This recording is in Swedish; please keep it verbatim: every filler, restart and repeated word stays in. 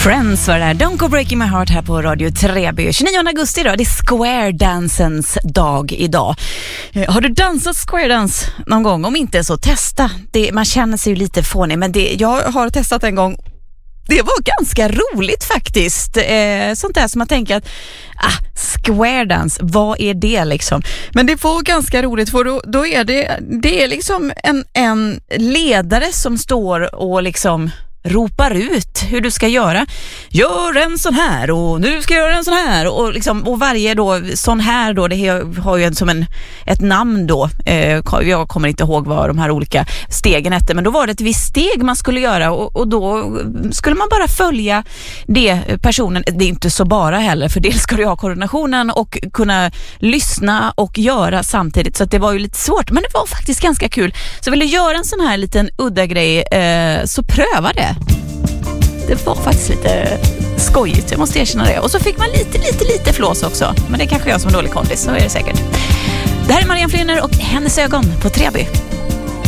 Friends var det där. Don't go breaking my heart här på Radio Treby. tjugonionde augusti då, det är Square Dancens dag idag. Har du dansat Square Dance någon gång? Om inte så testa. Det, man känner sig ju lite fånig, men det, jag har testat en gång. Det var ganska roligt faktiskt. Eh, sånt där som man tänker att ah, Square Dance, vad är det liksom? Men det var ganska roligt, för då, då är det, det är liksom en, en ledare som står och liksom ropar ut hur du ska göra. Gör en sån här och nu ska jag göra en sån här och, liksom, och varje då sån här då, det har ju en, som en, ett namn då. Eh, jag kommer inte ihåg vad de här olika stegen hette, men då var det ett visst steg man skulle göra och, och då skulle man bara följa det personen. Det är inte så bara heller, för dels ska du ha koordinationen och kunna lyssna och göra samtidigt, så att det var ju lite svårt, men det var faktiskt ganska kul. Så vill du göra en sån här liten udda grej, eh, så pröva det. Det var faktiskt lite skojigt, jag måste erkänna det. Och så fick man lite, lite, lite flås också. Men det är kanske jag som är dålig kondis, så är det säkert. Det här är Marianne Flinner och Hennes ögon på Treby.